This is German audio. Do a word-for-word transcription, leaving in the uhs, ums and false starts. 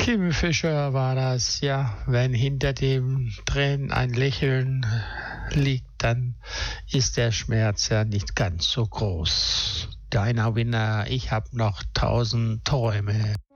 Kim Fischer war das, ja. Wenn hinter dem Tränen ein Lächeln liegt, dann ist der Schmerz ja nicht ganz so groß. Deiner Winner, ich hab noch tausend Träume.